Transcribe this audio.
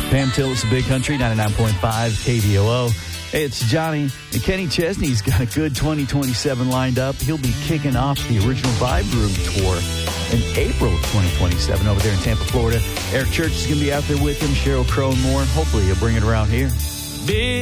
Pam Tillis, Big Country, 99.5 KVOO. Hey, it's Johnny. And Kenny Chesney's got a good 2027 lined up. He'll be kicking off the original Vibe Room tour in April of 2027 over there in Tampa, Florida. Eric Church is going to be out there with him, Sheryl Crow and more. Hopefully he'll bring it around here. Big